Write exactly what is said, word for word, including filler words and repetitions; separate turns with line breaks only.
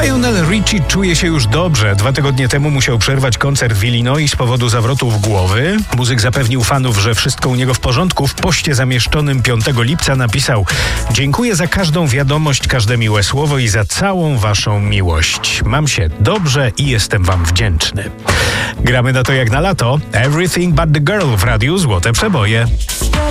Lionel Richie czuje się już dobrze. Dwa tygodnie temu musiał przerwać koncert w Illinois z powodu zawrotów głowy. Muzyk zapewnił fanów, że wszystko u niego w porządku. W poście zamieszczonym piątego lipca napisał: dziękuję za każdą wiadomość, każde miłe słowo i za całą waszą miłość. Mam się dobrze i jestem wam wdzięczny. Gramy na to jak na lato. Everything but the girl w radiu Złote Przeboje.